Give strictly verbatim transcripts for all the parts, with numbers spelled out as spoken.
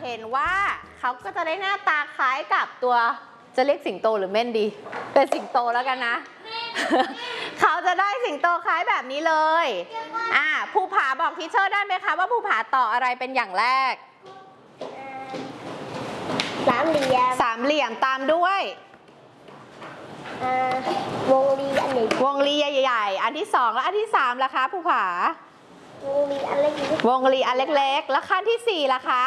เห็นว่าเขาก็จะได้หน้าตาคล้ายกับตัวจะเรียกสิงโตหรือเม่นดีเป็นสิงโตแล้วกันนะ เขาจะได้สิงโตคล้ายแบบนี้เลยอ่าภูผาบอกทีเชอร์ได้ไหมคะว่าภูผาต่ออะไรเป็นอย่างแรกสามเหลี่ยมสามเหลี่ยมตามด้วยวงรีอันนี้วงรีใหญ่ๆอันที่สองแล้วอันที่สามล่ะคะภูผาวงรีอันเล็กวงรีอันเล็กๆแล้วขั้นที่สี่ล่ะคะ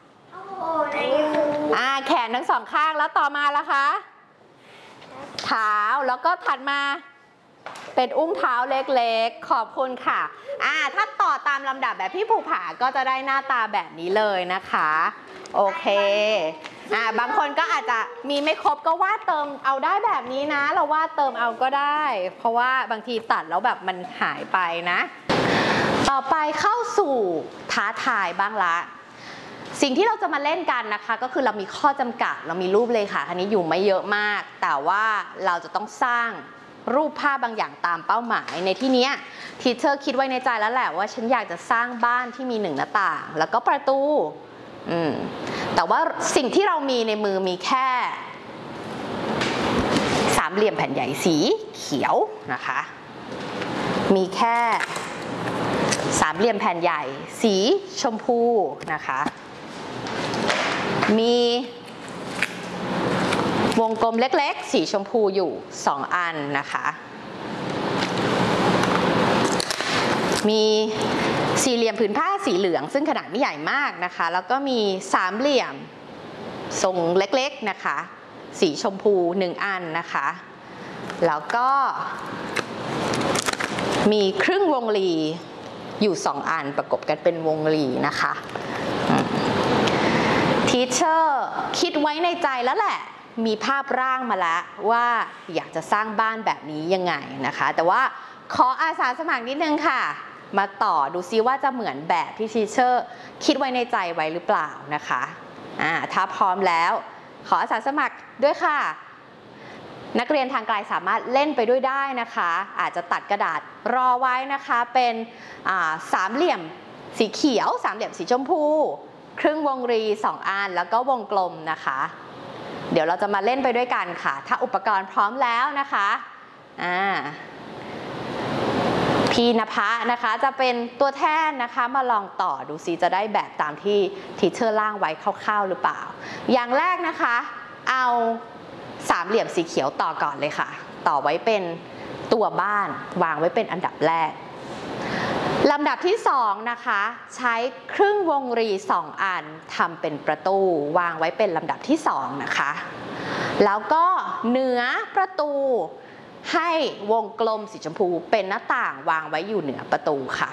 อ่าแขนทั้งสองข้างแล้วต่อมาล่ะคะเท้าแล้วก็ถัดมาเป็นอุ้งเท้าเล็กๆขอบคุณค่ะอ่าถ้าต่อตามลำดับแบบพี่ภูผาก็จะได้หน้าตาแบบนี้เลยนะคะโอเคอ่าบางคนก็อาจจะมีไม่ครบก็วาดเติมเอาได้แบบนี้นะเราวาดเติมเอาก็ได้เพราะว่าบางทีตัดแล้วแบบมันหายไปนะต่อไปเข้าสู่ท้าทายบ้างละสิ่งที่เราจะมาเล่นกันนะคะก็คือเรามีข้อจำกัดเรามีรูปเลยค่ะอันนี้อยู่ไม่เยอะมากแต่ว่าเราจะต้องสร้างรูปภาพบางอย่างตามเป้าหมายในที่นี้ทีเชอร์คิดไว้ในใจแล้วแหละว่าฉันอยากจะสร้างบ้านที่มีหนึ่งหน้าต่างแล้วก็ประตูอืมแต่ว่าสิ่งที่เรามีในมือมีแค่สามเหลี่ยมแผ่นใหญ่สีเขียวนะคะมีแค่สามเหลี่ยมแผ่นใหญ่สีชมพูนะคะมีวงกลมเล็กๆสีชมพูอยู่สองอันนะคะมีสี่เหลี่ยมผืนผ้าสีเหลืองซึ่งขนาดไม่ใหญ่มากนะคะแล้วก็มีสามเหลี่ยมทรงเล็กๆนะคะสีชมพูหนึ่งอันนะคะแล้วก็มีครึ่งวงรีอยู่สองอันประกบกันเป็นวงรีนะคะทีเชอร์คิดไว้ในใจแล้วแหละมีภาพร่างมาแล้วว่าอยากจะสร้างบ้านแบบนี้ยังไงนะคะแต่ว่าขออาสาสมัครนิดนึงค่ะมาต่อดูซิว่าจะเหมือนแบบที่ทีเชอร์คิดไว้ในใจไว้หรือเปล่านะคะอ่าถ้าพร้อมแล้วขออาสาสมัครด้วยค่ะนักเรียนทางไกลสามารถเล่นไปด้วยได้นะคะอาจจะตัดกระดาษรอไว้นะคะเป็นสามเหลี่ยมสีเขียวสามเหลี่ยมสีชมพูครึ่งวงรีสองอันแล้วก็วงกลมนะคะเดี๋ยวเราจะมาเล่นไปด้วยกันค่ะถ้าอุปกรณ์พร้อมแล้วนะคะอ่าพี่ณภะนะคะจะเป็นตัวแทนนะคะมาลองต่อดูซิจะได้แบบตามที่ทีเชอร์ร่างไว้คร่าวๆหรือเปล่าอย่างแรกนะคะเอาสามเหลี่ยมสีเขียวต่อก่อนเลยค่ะต่อไว้เป็นตัวบ้านวางไว้เป็นอันดับแรกลำดับที่สองนะคะใช้ครึ่งวงรีสองอันทำเป็นประตูวางไว้เป็นลำดับที่สองนะคะแล้วก็เหนือประตูให้วงกลมสีชมพูเป็นหน้าต่างวางไว้อยู่เหนือประตูค่ะ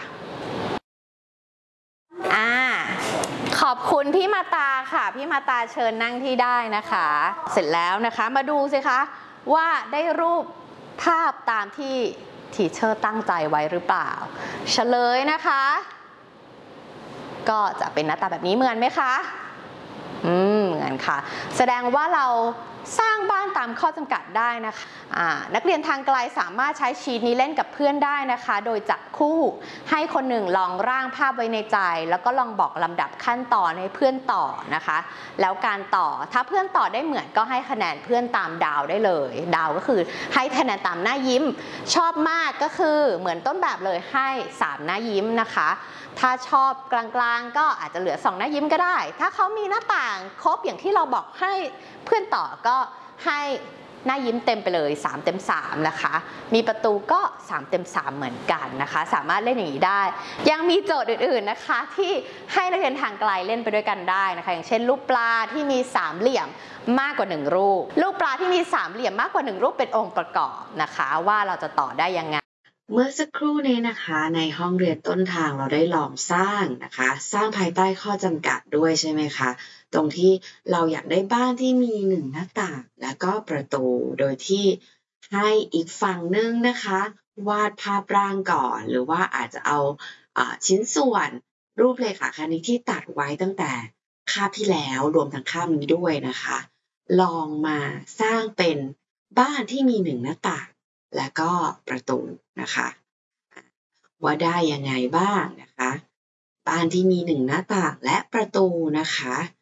อ่าขอบคุณพี่มาตาค่ะพี่มาตาเชิญนั่งที่ได้นะคะเสร็จแล้วนะคะมาดูสิคะว่าได้รูปภาพตามที่ทีเชอร์ตั้งใจไว้หรือเปล่าเฉลยนะคะก็จะเป็นหน้าตาแบบนี้เหมือนไหมคะอืมเหมือนค่ะแสดงว่าเราสร้างบ้านตามข้อจำกัดได้นะคะอ่านักเรียนทางไกลสามารถใช้ชีทนี้เล่นกับเพื่อนได้นะคะโดยจับคู่ให้คนหนึ่งลองร่างภาพไว้ในใจแล้วก็ลองบอกลำดับขั้นตอนให้เพื่อนต่อนะคะแล้วการต่อถ้าเพื่อนต่อได้เหมือนก็ให้คะแนนเพื่อนตามดาวได้เลยดาวก็คือให้คะแนนตามหน้ายิ้มชอบมากก็คือเหมือนต้นแบบเลยให้สามหน้ายิ้มนะคะถ้าชอบกลางๆก็อาจจะเหลือสองหน้ายิ้มก็ได้ถ้าเขามีหน้าต่างครบอย่างที่เราบอกให้เพื่อนต่อก็ให้หน้ายิ้มเต็มไปเลยสามเต็มสามนะคะมีประตูก็สามเต็มสามเหมือนกันนะคะสามารถเล่นอย่างนี้ได้ยังมีโจทย์อื่นๆนะคะที่ให้นักเรียนทางไกลเล่นไปด้วยกันได้นะคะอย่างเช่นรูปปลาที่มีสามเหลี่ยมมากกว่าหนึ่งรูปรูปปลาที่มีสามเหลี่ยมมากกว่าหนึ่งรูปเป็นองค์ประกอบนะคะว่าเราจะต่อได้ยังไงเมื่อสักครู่นี้นะคะในห้องเรียนต้นทางเราได้ลองสร้างนะคะสร้างภายใต้ข้อจำกัดด้วยใช่ไหมคะตรงที่เราอยากได้บ้านที่มีหนึ่งหน้าต่างแล้วก็ประตูโดยที่ให้อีกฝั่งนึงนะคะวาดภาพร่างก่อนหรือว่าอาจจะเอาชิ้นส่วนรูปเลขาคณิตที่ตัดไว้ตั้งแต่คาบที่แล้วรวมทั้งคาบนี้ด้วยนะคะลองมาสร้างเป็นบ้านที่มีหนึ่งหน้าต่างและก็ประตูนะคะว่าได้ยังไงบ้างนะคะบ้านที่มีหนึ่งหน้าต่างและประตูนะคะ